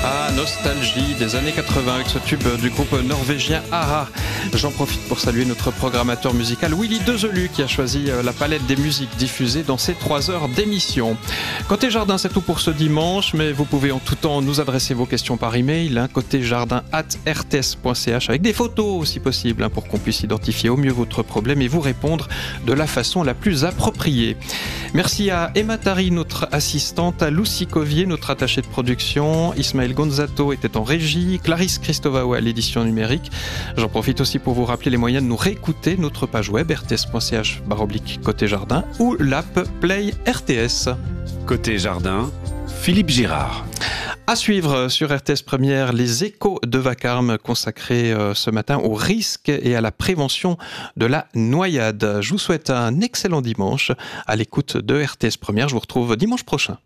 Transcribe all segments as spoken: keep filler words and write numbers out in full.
Ah, nostalgie des années quatre-vingts avec ce tube du groupe norvégien A-ha. J'en profite pour saluer notre programmateur musical Willy Dezelu qui a choisi la palette des musiques diffusées dans ces trois heures d'émission. Côté Jardin, c'est tout pour ce dimanche, mais vous pouvez en tout temps nous adresser vos questions par email, hein, côté jardin arobase r t s point c h avec des photos si possible, hein, pour qu'on puisse identifier au mieux votre problème et vous répondre de la façon la plus appropriée. Merci à Emma Tari, notre assistante, à Lucie Covier, notre attachée de production, Ismaël Gonzato était en régie, Clarisse Christovao à l'édition numérique. J'en profite aussi pour vous rappeler les moyens de nous réécouter, notre page web r t s point c h barre oblique côté jardin ou l'app Play R T S. Côté Jardin, Philippe Girard. À suivre sur R T S Première, les échos de Vacarme consacrés euh, ce matin aux risques et à la prévention de la noyade. Je vous souhaite un excellent dimanche à l'écoute de R T S Première. Je vous retrouve dimanche prochain.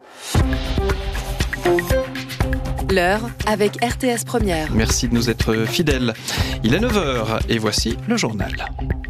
L'heure avec R T S Première. Merci de nous être fidèles. Il est neuf heures et voici le journal.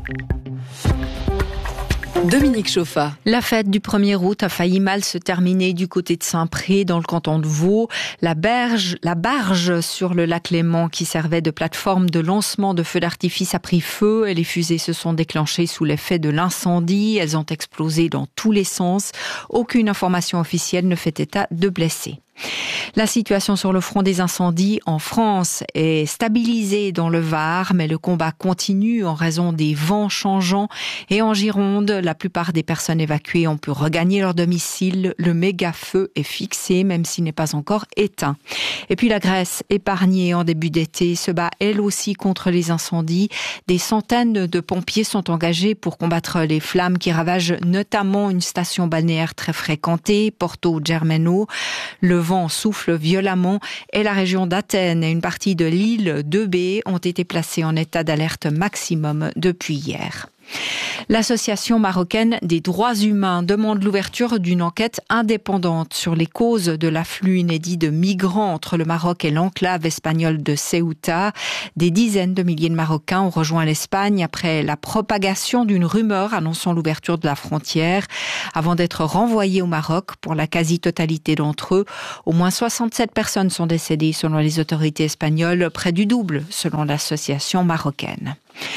Dominique Chauffa. La fête du premier août a failli mal se terminer du côté de Saint-Pré, dans le canton de Vaud. La berge, la barge sur le lac Léman qui servait de plateforme de lancement de feux d'artifice a pris feu et les fusées se sont déclenchées sous l'effet de l'incendie. Elles ont explosé dans tous les sens. Aucune information officielle ne fait état de blessés. La situation sur le front des incendies en France est stabilisée dans le Var, mais le combat continue en raison des vents changeants. Et en Gironde, la plupart des personnes évacuées ont pu regagner leur domicile. Le méga-feu est fixé, même s'il n'est pas encore éteint. Et puis la Grèce, épargnée en début d'été, se bat elle aussi contre les incendies. Des centaines de pompiers sont engagés pour combattre les flammes qui ravagent notamment une station balnéaire très fréquentée, Porto Germano. Le vent souffle violemment et la région d'Athènes et une partie de l'île d'Eubée ont été placées en état d'alerte maximum depuis hier. L'Association marocaine des droits humains demande l'ouverture d'une enquête indépendante sur les causes de l'afflux inédit de migrants entre le Maroc et l'enclave espagnole de Ceuta. Des dizaines de milliers de Marocains ont rejoint l'Espagne après la propagation d'une rumeur annonçant l'ouverture de la frontière. Avant d'être renvoyés au Maroc, pour la quasi-totalité d'entre eux, au moins soixante-sept personnes sont décédées selon les autorités espagnoles, près du double selon l'association marocaine.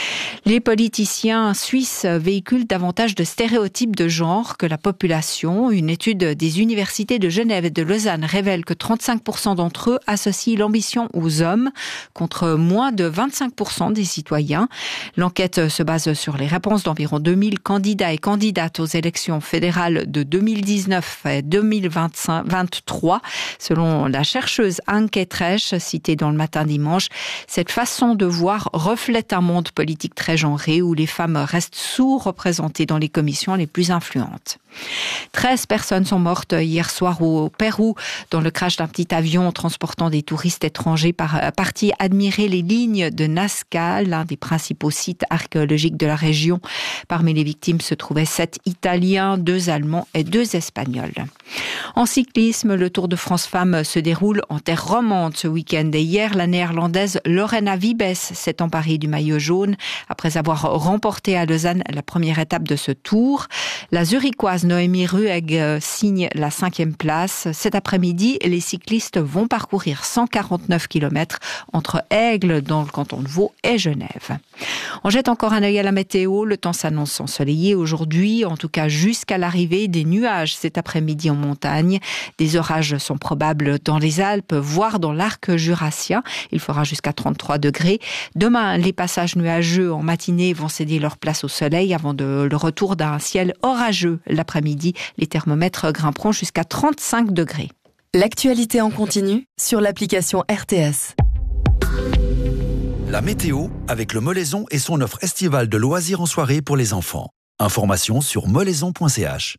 Les politiciens suisses véhiculent davantage de stéréotypes de genre que la population. Une étude des universités de Genève et de Lausanne révèle que trente-cinq pour cent d'entre eux associent l'ambition aux hommes, contre moins de vingt-cinq pour cent des citoyens. L'enquête se base sur les réponses d'environ deux mille candidats et candidates aux élections fédérales de deux mille dix-neuf et deux mille vingt-trois. Selon la chercheuse Anke Tresch, citée dans le Matin dimanche, cette façon de voir reflète un monde politique très genré où les femmes restent sous-représentées dans les commissions les plus influentes. treize personnes sont mortes hier soir au Pérou dans le crash d'un petit avion transportant des touristes étrangers par, partis admirer les lignes de Nazca, l'un des principaux sites archéologiques de la région. Parmi les victimes se trouvaient sept Italiens, deux Allemands et deux Espagnols. En cyclisme, le Tour de France Femmes se déroule en terre romande ce week-end. Et hier, la néerlandaise Lorena Wiebes s'est emparée du maillot jaune après avoir remporté à Lausanne la première étape de ce tour. La Zurichoise Noémie Rueg signe la cinquième place. Cet après-midi, les cyclistes vont parcourir cent quarante-neuf kilomètres entre Aigle, dans le canton de Vaud, et Genève. On jette encore un œil à la météo. Le temps s'annonce ensoleillé aujourd'hui, en tout cas jusqu'à l'arrivée des nuages cet après-midi en montagne. Des orages sont probables dans les Alpes, voire dans l'arc jurassien. Il fera jusqu'à trente-trois degrés. Demain, les passages nuageux en matinée vont céder leur place au soleil avant de, le retour d'un ciel orageux l'après-midi. Les thermomètres grimperont jusqu'à trente-cinq degrés. L'actualité en continu sur l'application R T S. La météo avec le Molaison et son offre estivale de loisirs en soirée pour les enfants. Information sur molaison point c h.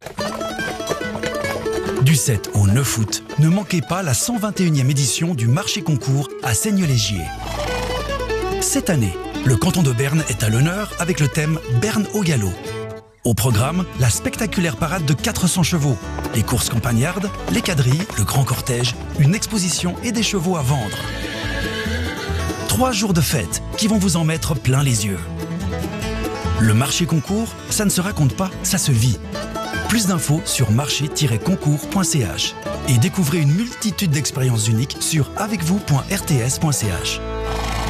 Du sept au neuf août, ne manquez pas la cent vingt et unième édition du marché concours à Seigne-Légier. Cette année, le canton de Berne est à l'honneur avec le thème Berne au galop. Au programme, la spectaculaire parade de quatre cents chevaux, les courses campagnardes, les quadrilles, le grand cortège, une exposition et des chevaux à vendre. Trois jours de fête qui vont vous en mettre plein les yeux. Le marché concours, ça ne se raconte pas, ça se vit. Plus d'infos sur marché tiret concours point c h et découvrez une multitude d'expériences uniques sur avec vous point r t s point c h.